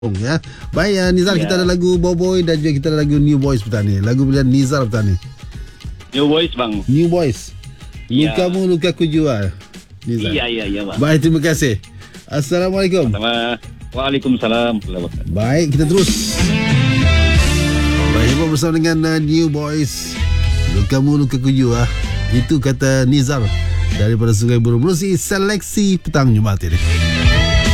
Ya. Baik, Nizar, kita ada lagu Boboy dan juga kita ada lagu New Boys petang ni. Lagu pilihan Nizar petang ni. New Boys, bang. New Boys. Lukamu lukaku jua. Nizar. Iya, bang. Baik, terima kasih. Assalamualaikum. Waalaikumsalam. Baik, kita terus. Baik, bersama dengan New Boys. Lukamu lukaku jua. Itu kata Nizar daripada Sungai Buloh. Menerusi seleksi petang Jumaat ini.